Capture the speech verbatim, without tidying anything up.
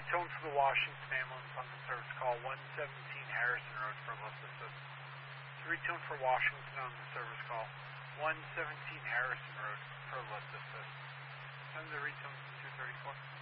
retone for the Washington ambulance on the service call, one seventeen Harrison Road for lift assist. To retone for Washington on the service call, one seventeen Harrison Road for lift assist. Send the retone to two thirty-four.